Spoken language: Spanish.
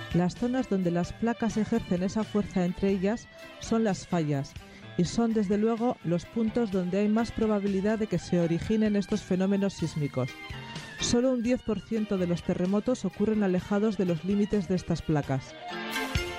Las zonas donde las placas ejercen esa fuerza entre ellas son las fallas y son desde luego los puntos donde hay más probabilidad de que se originen estos fenómenos sísmicos. Solo un 10% de los terremotos ocurren alejados de los límites de estas placas.